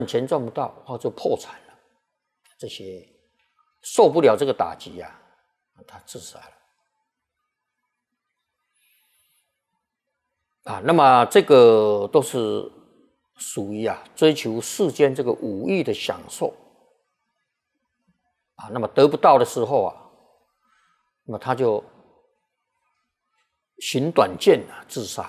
钱赚不到，或者破产了，这些受不了这个打击啊，他自杀了。那么这个都是属于追求世间这个五欲的享受那么得不到的时候那么他就寻短见自杀。